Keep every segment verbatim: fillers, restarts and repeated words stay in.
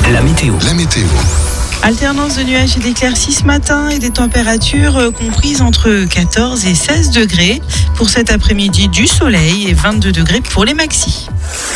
La météo. La météo. Alternance de nuages et d'éclaircies ce matin et des températures comprises entre quatorze et seize degrés. Pour cet après-midi, du soleil et vingt-deux degrés pour les maxis.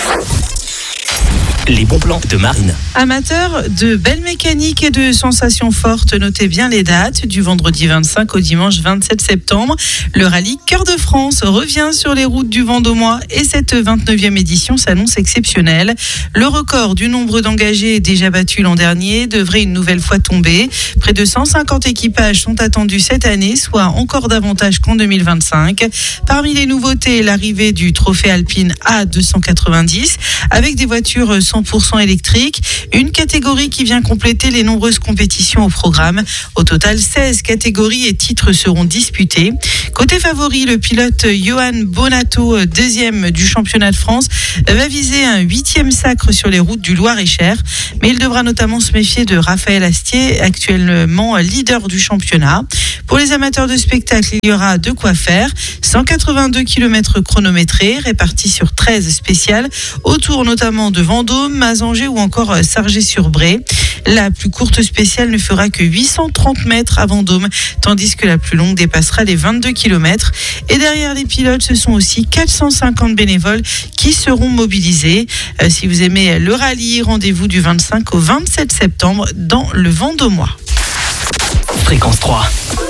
Les bons plans de Marine. Amateurs de belles mécaniques et de sensations fortes, notez bien les dates. Du vendredi vingt-cinq au dimanche vingt-sept septembre, le rallye Cœur de France revient sur les routes du Vendômois et cette vingt-neuvième édition s'annonce exceptionnelle. Le record du nombre d'engagés déjà battu l'an dernier devrait une nouvelle fois tomber. Près de cent cinquante équipages sont attendus cette année, soit encore davantage qu'en deux mille vingt-cinq. Parmi les nouveautés, l'arrivée du trophée alpine A deux cent quatre-vingt-dix avec des voitures cent pour cent électriques, une catégorie qui vient compléter les nombreuses compétitions au programme. Au total, seize catégories et titres seront disputés. Côté favori, le pilote Johan Bonato, deuxième du championnat de France, va viser un huitième sacre sur les routes du Loir-et-Cher, mais il devra notamment se méfier de Raphaël Astier, actuellement leader du championnat. Pour les amateurs de spectacle, il y aura de quoi faire. cent quatre-vingt-deux kilomètres chronométrés répartis sur treize spéciales, autour notamment de Vendôme, Mazangé ou encore Sargé-sur-Bray. La plus courte spéciale ne fera que huit cent trente mètres à Vendôme, tandis que la plus longue dépassera les vingt-deux kilomètres. Et derrière les pilotes, ce sont aussi quatre cent cinquante bénévoles qui seront mobilisés. Euh, si vous aimez le rallye, rendez-vous du vingt-cinq au vingt-sept septembre dans le Vendômois. Fréquence trois.